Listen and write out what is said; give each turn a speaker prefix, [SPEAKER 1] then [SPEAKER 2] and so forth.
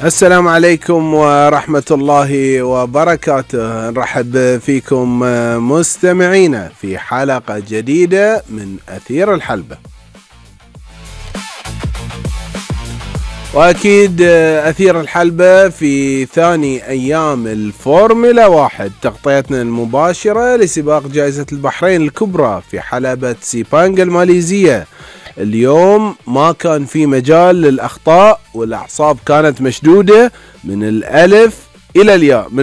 [SPEAKER 1] السلام عليكم ورحمة الله وبركاته. نرحب فيكم مستمعينا في حلقة جديدة من أثير الحلبة. وأكيد أثير الحلبة في ثاني أيام الفورمولا 1، تغطيتنا المباشرة لسباق جائزة البحرين الكبرى في حلبة سيبانغ الماليزية. اليوم ما كان في مجال للأخطاء، والأعصاب كانت مشدودة من الألف إلى الياء.